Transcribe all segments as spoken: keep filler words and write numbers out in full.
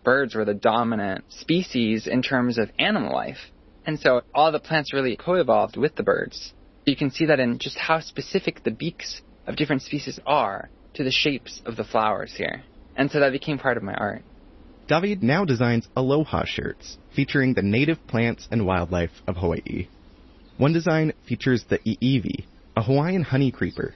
birds were the dominant species in terms of animal life. And so all the plants really co-evolved with the birds. You can see that in just how specific the beaks of different species are to the shapes of the flowers here. And so that became part of my art. David now designs aloha shirts, featuring the native plants and wildlife of Hawaii. One design features the iiwi, a Hawaiian honey creeper.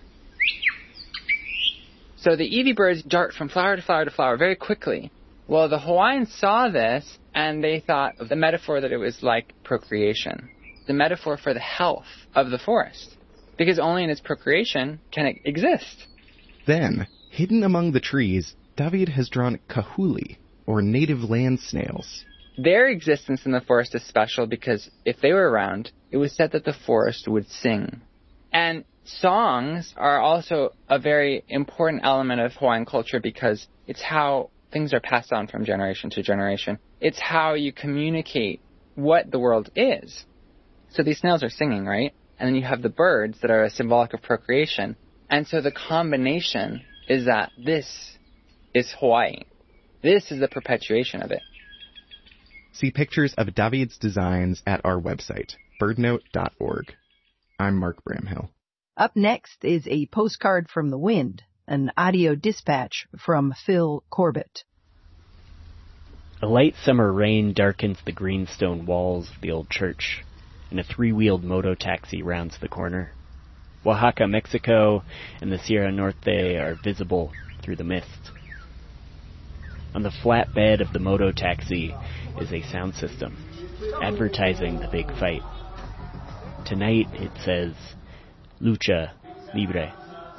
So the iiwi birds dart from flower to flower to flower very quickly. Well, the Hawaiians saw this, and they thought of the metaphor that it was like procreation, the metaphor for the health of the forest, because only in its procreation can it exist. Then, hidden among the trees, David has drawn kahuli, or native land snails. Their existence in the forest is special because if they were around, it was said that the forest would sing. And songs are also a very important element of Hawaiian culture because it's how things are passed on from generation to generation. It's how you communicate what the world is. So these snails are singing, right? And then you have the birds that are symbolic of procreation. And so the combination is that this is Hawaii. This is the perpetuation of it. See pictures of David's designs at our website, birdnote dot org. I'm Mark Bramhill. Up next is a postcard from the wind, an audio dispatch from Phil Corbett. A light summer rain darkens the greenstone walls of the old church, and a three-wheeled moto-taxi rounds the corner. Oaxaca, Mexico, and the Sierra Norte are visible through the mist. On the flat bed of the moto-taxi is a sound system, advertising the big fight. Tonight it says, Lucha Libre.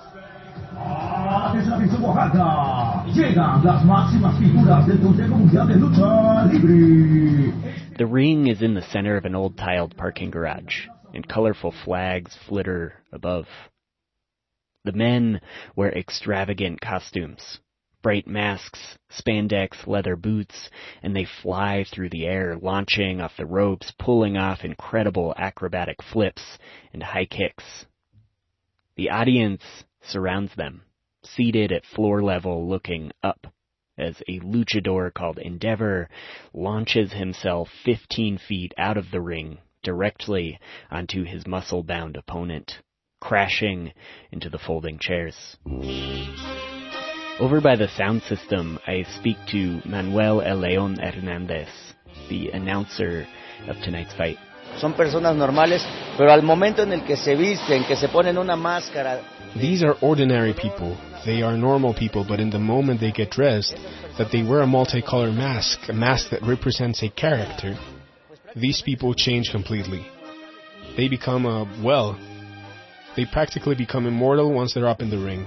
The ring is in the center of an old tiled parking garage, and colorful flags flitter above. The men wear extravagant costumes, bright masks, spandex leather boots, and they fly through the air, launching off the ropes, pulling off incredible acrobatic flips and high kicks. The audience surrounds them, seated at floor level looking up, as a luchador called Endeavor launches himself fifteen feet out of the ring directly onto his muscle-bound opponent, crashing into the folding chairs. Over by the sound system, I speak to Manuel El León Hernández, the announcer of tonight's fight. Son personas normales, pero al momento en el que se visten, que se ponen una máscara. These are ordinary people. They are normal people, but in the moment they get dressed, that they wear a multicolored mask, a mask that represents a character, these people change completely. They become, uh, well, they practically become immortal once they're up in the ring.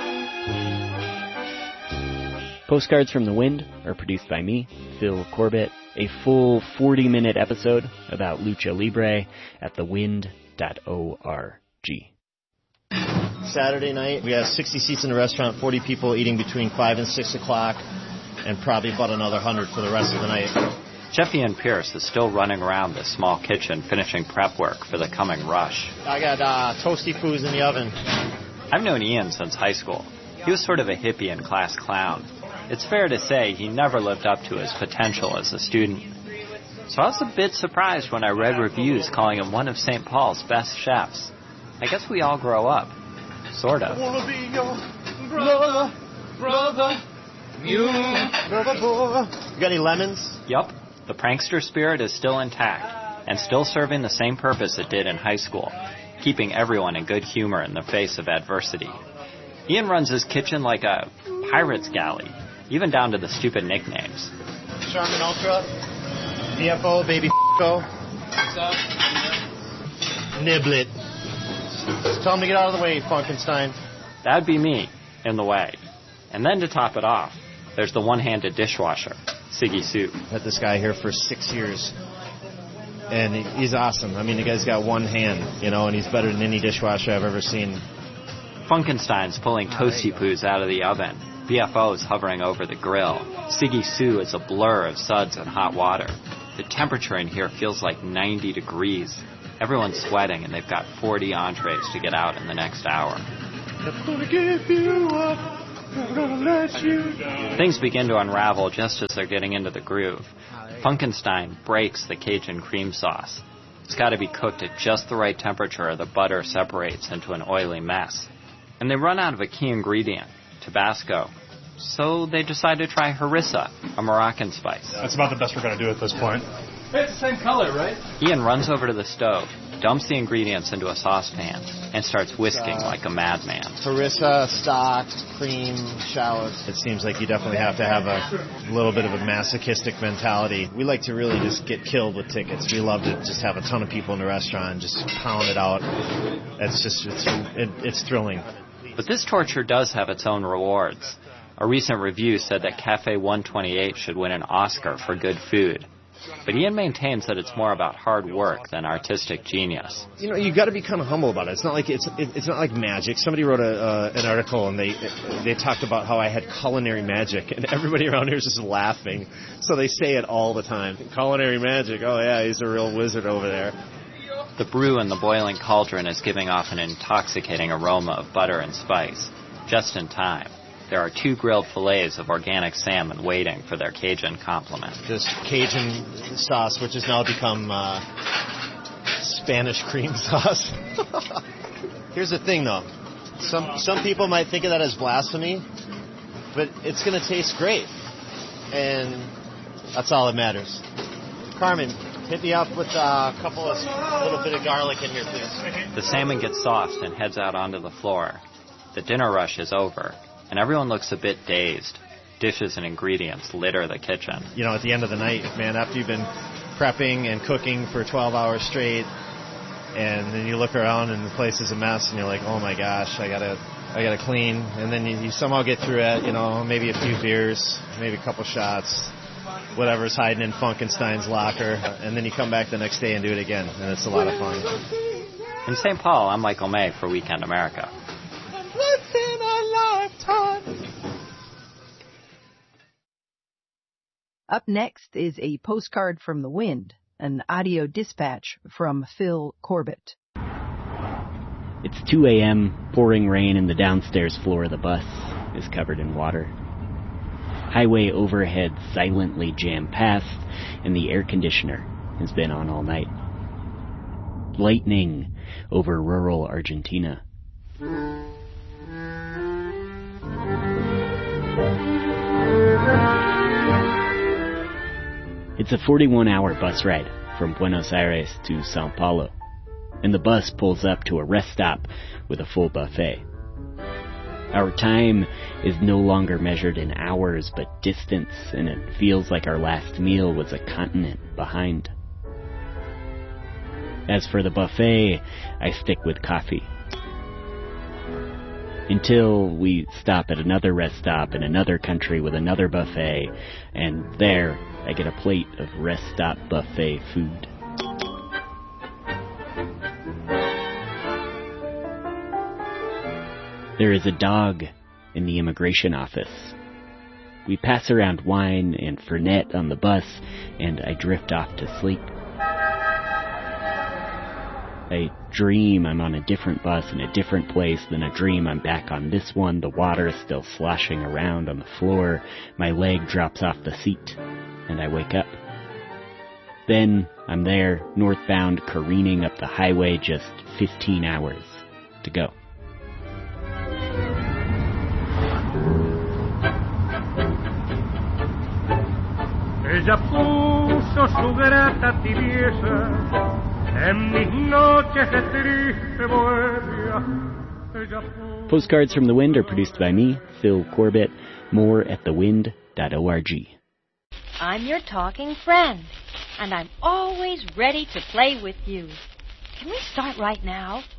Postcards from the Wind are produced by me, Phil Corbett. A full forty-minute episode about Lucha Libre at the wind dot org. Saturday night, we have sixty seats in the restaurant, forty people eating between five and six o'clock, and probably about another one hundred for the rest of the night. Chef Ian Pierce is still running around the small kitchen finishing prep work for the coming rush. I got uh, toasty foods in the oven. I've known Ian since high school. He was sort of a hippie and class clown. It's fair to say he never lived up to his potential as a student. So I was a bit surprised when I read reviews calling him one of Saint Paul's best chefs. I guess we all grow up. Sort of. I wanna be your brother, brother, you, brother boy. You got any lemons? Yup. The prankster spirit is still intact and still serving the same purpose it did in high school, keeping everyone in good humor in the face of adversity. Ian runs his kitchen like a pirate's galley, even down to the stupid nicknames. Charmin Ultra, B F O, Baby F***O. What's up? Niblet. Just tell him to get out of the way, Funkenstein. That'd be me, in the way. And then to top it off, there's the one-handed dishwasher, Siggy Sue. Had this guy here for six years, and he's awesome. I mean, the guy's got one hand, you know, and he's better than any dishwasher I've ever seen. Funkenstein's pulling toasty poos out of the oven. B F O's hovering over the grill. Siggy Sue is a blur of suds and hot water. The temperature in here feels like ninety degrees. Everyone's sweating, and they've got forty entrees to get out in the next hour. Never gonna give you up. I'm gonna let you down. Things begin to unravel just as they're getting into the groove. Funkenstein breaks the Cajun cream sauce. It's got to be cooked at just the right temperature or the butter separates into an oily mess. And they run out of a key ingredient, Tabasco. So they decide to try harissa, a Moroccan spice. That's about the best we're going to do at this point. It's the same color, right? Ian runs over to the stove, dumps the ingredients into a saucepan, and starts whisking uh, like a madman. Harissa, stock, cream, shallots. It seems like you definitely have to have a little bit of a masochistic mentality. We like to really just get killed with tickets. We love to just have a ton of people in the restaurant and just pound it out. It's just, it's, it, it's thrilling. But this torture does have its own rewards. A recent review said that Cafe one twenty-eight should win an Oscar for good food. But Ian maintains that it's more about hard work than artistic genius. You know, you got to be kind of humble about it. It's not like it's it, it's not like magic. Somebody wrote a uh, an article and they they talked about how I had culinary magic, and everybody around here is just laughing. So they say it all the time. Culinary magic. Oh yeah, he's a real wizard over there. The brew in the boiling cauldron is giving off an intoxicating aroma of butter and spice, just in time. There are two grilled fillets of organic salmon waiting for their Cajun complement. This Cajun sauce, which has now become uh, Spanish cream sauce. Here's the thing, though. Some some people might think of that as blasphemy, but it's going to taste great. And that's all that matters. Carmen, hit me up with a couple of, a little bit of garlic in here, please. The salmon gets sauced and heads out onto the floor. The dinner rush is over, and everyone looks a bit dazed. Dishes and ingredients litter the kitchen. You know, at the end of the night, man, after you've been prepping and cooking for twelve hours straight, and then you look around and the place is a mess, and you're like, oh my gosh, I gotta, I gotta clean. And then you, you somehow get through it. You know, maybe a few beers, maybe a couple shots, whatever's hiding in Funkenstein's locker, and then you come back the next day and do it again, and it's a lot of fun. In Saint Paul, I'm Michael May for Weekend America. Once in a lifetime. Up next is a postcard from the wind, an audio dispatch from Phil Corbett. It's two a.m., pouring rain, and the downstairs floor of the bus is covered in water. Highway overhead silently jammed past, and the air conditioner has been on all night. Lightning over rural Argentina. It's a forty-one hour bus ride from Buenos Aires to Sao Paulo, and the bus pulls up to a rest stop with a full buffet. Our time is no longer measured in hours but distance, and it feels like our last meal was a continent behind. As for the buffet, I stick with coffee. Until we stop at another rest stop in another country with another buffet, and there I get a plate of rest stop buffet food. There is a dog in the immigration office. We pass around wine and Fernet on the bus, and I drift off to sleep. I dream I'm on a different bus in a different place, then I dream I'm back on this one. The water is still sloshing around on the floor. My leg drops off the seat, and I wake up. Then I'm there, northbound, careening up the highway, just fifteen hours to go. Ella puso su grata tibieza en mis noches de triste bohemia. Postcards from the Wind are produced by me, Phil Corbett. More at the wind dot org. I'm your talking friend, and I'm always ready to play with you. Can we start right now?